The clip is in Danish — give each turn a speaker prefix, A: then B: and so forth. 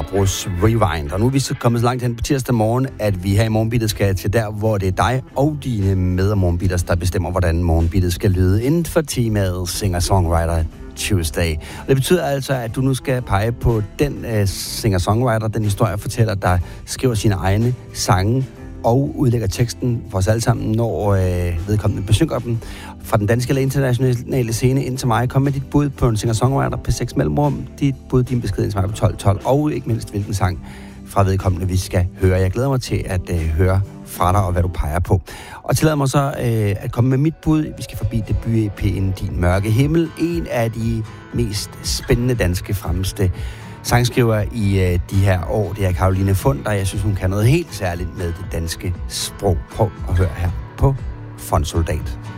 A: Harbros Rewind. Og nu er vi så kommet så langt hen på tirsdag morgen, at vi her i Morgenbeatet skal til der, hvor det er dig og dine med- og morgenbeaters, der bestemmer, hvordan Morgenbeatet skal lyde inden for temaet Singer-Songwriter Tuesday. Og det betyder altså, at du nu skal pege på den singer-songwriter, den historiefortæller, der skriver sine egne sange og udlægger teksten for os alle sammen, når vedkommende besynger dem. Fra den danske eller internationale scene ind til mig. Kom med dit bud på en singer-songwriter på 6 mellemrum. Dit bud, din besked ind til mig på 1212. Og ikke mindst, hvilken sang fra vedkommende vi skal høre. Jeg glæder mig til at høre fra dig og hvad du peger på. Og tillad mig så at komme med mit bud. Vi skal forbi debut-EP'en Din Mørke Himmel. En af de mest spændende danske fremmeste sangskriver i de her år. Det er Caroline Funder. Jeg synes, hun kan noget helt særligt med det danske sprog. Prøv at høre her på Fondsoldat.